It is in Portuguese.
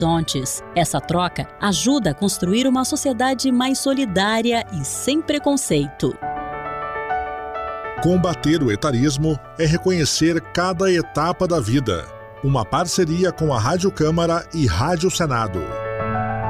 mastodontes. Essa troca ajuda a construir uma sociedade mais solidária e sem preconceito. Combater o etarismo é reconhecer cada etapa da vida. Uma parceria com a Rádio Câmara e Rádio Senado.